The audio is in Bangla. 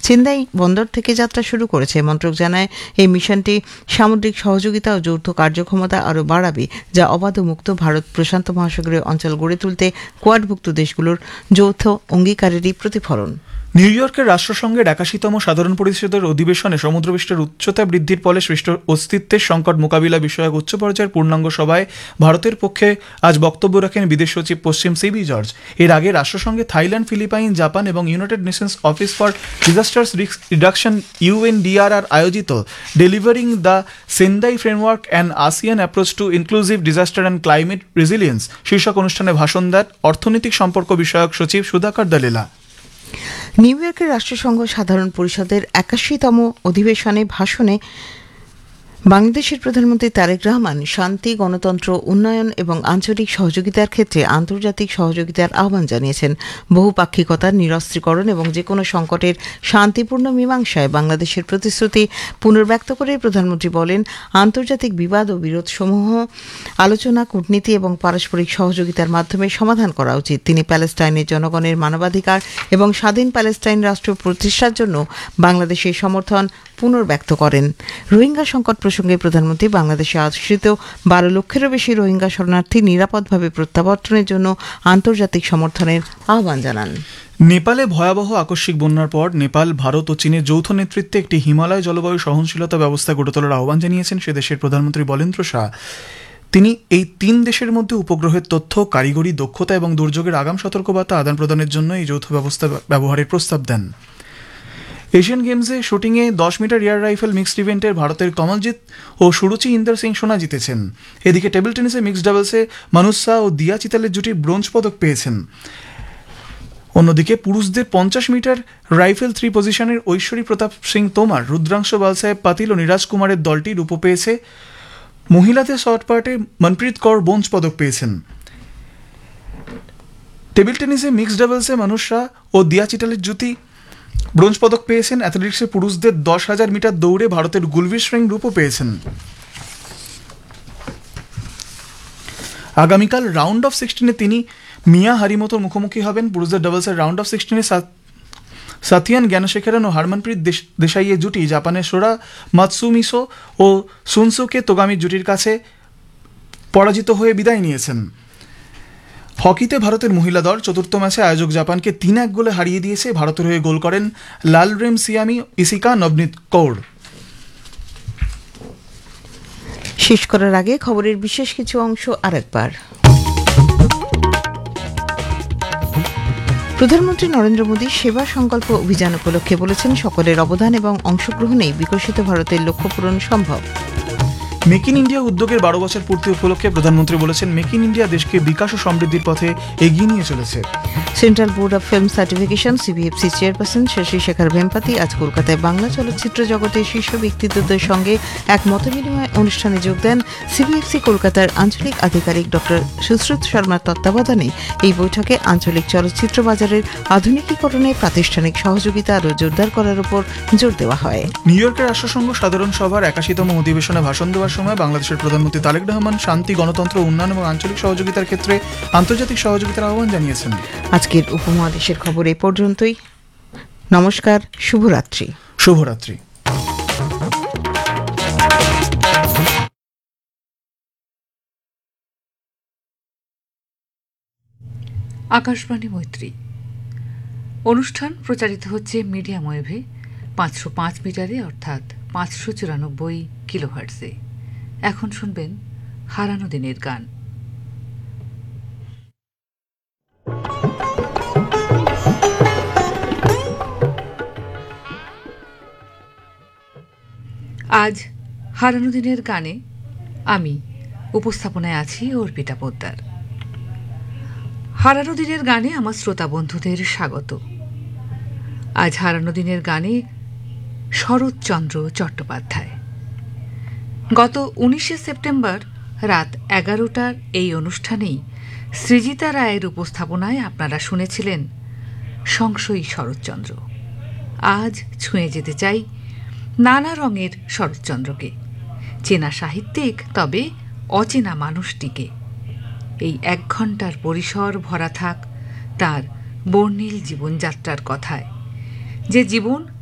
চেন্নাই বন্দর থেকে যাত্রা শুরু করেছে। মন্ত্রক জানায় এই মিশনটি সামুদ্রিক সহযোগিতা ও যৌথ কার্যক্ষমতা আরও বাড়াবে, যা অবাধ ও মুক্ত ভারত প্রশান্ত মহাসাগরীয় অঞ্চল গড়ে তুলতে কোয়াডভুক্ত দেশগুলোর যৌথ অঙ্গীকারেরই প্রতিফলন। নিউ ইয়র্কের রাষ্ট্রসংঘের 81তম সাধারণ পরিষদের অধিবেশনে সমুদ্রপৃষ্ঠের উচ্চতা বৃদ্ধির ফলে সৃষ্ট অস্তিত্বের সংকট মোকাবিলা বিষয়ক উচ্চ পর্যায়ের পূর্ণাঙ্গ সভায় ভারতের পক্ষে আজ বক্তব্য রাখেন বিদেশ সচিব পশ্চিম সিবি জর্জ। এর আগে রাষ্ট্রসংঘে থাইল্যান্ড, ফিলিপাইন, জাপান এবং United Nations office for disasters risk reduction UNDRR আয়োজিত delivering the Sendai framework and ASEAN approach to inclusive disaster and climate resilience শীর্ষক অনুষ্ঠানে ভাষণ দেন অর্থনৈতিক সম্পর্ক বিষয়ক সচিব সুধাকর দালেলা। নিউ ইয়র্কের রাষ্ট্রসংঘ সাধারণ পরিষদের 81তম অধিবেশনে ভাষণে বাংলাদেশের প্রধানমন্ত্রী তারেক রহমান শান্তি, গণতন্ত্র, উন্নয়ন এবং আঞ্চলিক সহযোগিতার ক্ষেত্রে আন্তর্জাতিক সহযোগিতার আহ্বান জানিয়েছেন। বহুপাক্ষিকতা, নিরস্ত্রীকরণ এবং যেকোনো সংকটের শান্তিপূর্ণ মীমাংসায় বাংলাদেশের প্রতিশ্রুতি পুনর্ব্যক্ত করে প্রধানমন্ত্রী বলেন, আন্তর্জাতিক বিবাদ ও বিরোধসমূহ আলোচনা, কূটনীতি এবং পারস্পরিক সহযোগিতার মাধ্যমে সমাধান করা উচিত। তিনি প্যালেস্টাইনের জনগণের মানবাধিকার এবং স্বাধীন প্যালেস্টাইন রাষ্ট্র প্রতিষ্ঠার জন্য বাংলাদেশের সমর্থন পুনর্ব্যক্ত করেন। রোহিঙ্গা সংকট প্রসঙ্গে প্রধানমন্ত্রী বাংলাদেশে আশ্রিত 12 লক্ষেরও বেশি রোহিঙ্গা শরণার্থী নিরাপদভাবে প্রত্যাবর্তনের জন্য আন্তর্জাতিক সমর্থনের আহ্বান জানান। নেপালে ভয়াবহ আকস্মিক বন্যার পর নেপাল, ভারত ও চীনের যৌথ নেতৃত্বে একটি হিমালয় জলবায়ু সহনশীলতা ব্যবস্থা গড়ে তোলার আহ্বান জানিয়েছেন সে দেশের প্রধানমন্ত্রী বলেন্দ্র শাহ। তিনি এই 3 দেশের মধ্যে উপগ্রহের তথ্য, কারিগরি দক্ষতা এবং দুর্যোগের আগাম সতর্কবার্তা আদান প্রদানের জন্য এই যৌথ ব্যবস্থা ব্যবহারের প্রস্তাব দেন। এশিয়ান গেমসে শুটিংয়ে 10 মিটার এয়ার রাইফেল মিক্সড ইভেন্টের ভারতের কমলজিৎ ও সুরুচি ইন্দর সিং সোনা জিতেছেন। এদিকে টেবিল টেনিসে মিক্সড ডাবলসে মানুষা ও দিয়া চিতালের জুটি ব্রোঞ্জ পদক পেয়েছেন। অন্যদিকে পুরুষদের 50 মিটার রাইফেল 3 পজিশনের ঐশ্বরী প্রতাপ সিং তোমার, রুদ্রাংশ বালসাহেব পাতিল ও নিরাজ কুমারের দলটি রূপো পেয়েছে। মহিলাদের শর্টপাটে মনপ্রীত কৌর ব্রোঞ্জ পদক পেয়েছেন। টেবিল টেনিসে মিক্সড ডাবলসে মানুষা ও দিয়া চিতালের জুটি ব্রোঞ্জ পদক পেয়েছেন। অ্যাথলেটিক্সে পুরুষদের 10,000 মিটার দৌড়ে ভারতের গুলবীর সিং রূপো পেয়েছেন। আগামীকাল রাউন্ড অফ 16-এ তিনি মিয়া হারিমোতোর মুখোমুখি হবেন। পুরুষদের ডাবলসের রাউন্ড অফ 16-এ সাথিয়ান জ্ঞানশেখরন ও হরমনপ্রীত দেশাইয়ের জুটি জাপানের সোরা মাতসুমিসো ও সুনসুকে তোগামির জুটির কাছে পরাজিত হয়ে বিদায় নিয়েছেন। হকিতে ভারতের মহিলা দল চতুর্থ ম্যাচে আয়োজক জাপানকে 3-1 গোলে হারিয়ে দিয়েছে। ভারতের হয়ে গোল করেন লালরেম সিয়ামি, ইসিকা, নবনীত কৌর। শেষ করার আগে খবরের বিশেষ কিছু অংশ আরেকবার। প্রধানমন্ত্রী নরেন্দ্র মোদী সেবা সংকল্প অভিযান উপলক্ষে বলেছেন, সকলের অবদান এবং অংশগ্রহণেই বিকশিত ভারতের লক্ষ্য পূরণ সম্ভব। মেক ইন ইন্ডিয়া উদ্যোগের 12 বছর পূর্তি উপলক্ষে প্রধানমন্ত্রী বলেছেন, মেক ইন ইন্ডিয়া দেশকে বিকাশ ও সমৃদ্ধির পথে এগিয়ে নিয়ে চলেছে। Central board of film certification CBFC chairperson Shashi Shekhar ভেমপাতি আজ কলকাতায় বাংলা চলচ্চিত্র জগতের শীর্ষ ব্যক্তিত্বদের সঙ্গে এক মতবিনিময় অনুষ্ঠানে যোগ দেন। CBFC কলকাতার আঞ্চলিক আধিকারিক ডক্টর সুশ্রুত শর্মার তত্ত্বাবধানে এই বৈঠকে আঞ্চলিক চলচ্চিত্র বাজারের আধুনিকীকরণে প্রাতিষ্ঠানিক সহযোগিতা আরও জোরদার করার উপর জোর দেওয়া হয়। নিউ ইয়র্কের রাষ্ট্রসংঘ সাধারণ সভার 81তম অধিবেশনে ভাষণ দেওয়ার সময় বাংলাদেশের প্রধানমন্ত্রী তারেক রহমান শান্তি, গণতন্ত্র, উন্নয়ন এবং আঞ্চলিক সহযোগিতার ক্ষেত্রে আন্তর্জাতিক সহযোগিতার আহ্বান জানিয়েছেন। আজকের উপমহাদেশের খবর এই পর্যন্তই। নমস্কার, শুভরাত্রি। শুভরাত্রি। আকাশবাণী মৈত্রী অনুষ্ঠান প্রচারিত হচ্ছে মিডিয়াম ওয়েভে 505 মিটারে অর্থাৎ 594 কিলোহার্টজে। এখন শুনবেন হারানো দিনের গান। আজ হারানো দিনের গানে আমি উপস্থাপনায় আছি অর্পিতা পোদ্দার। হারানো দিনের গানে আমার শ্রোতা বন্ধুদের স্বাগত। আজ হারানো দিনের গানে শরৎচন্দ্র চট্টোপাধ্যায়। গত 19শে সেপ্টেম্বর রাত 11টার এই অনুষ্ঠানেই সৃজিতা রায়ের উপস্থাপনায় আপনারা শুনেছিলেন সংশয়ী শরৎচন্দ্র। আজ ছুঁয়ে যেতে চাই নানা রঙের শরৎচন্দ্রকে, চেনা সাহিত্যিক তবে অচেনা মানুষটিকে। এই 1 ঘণ্টার পরিসর ভরা থাক তার বর্ণিল জীবনযাত্রার কথায়, যে জীবন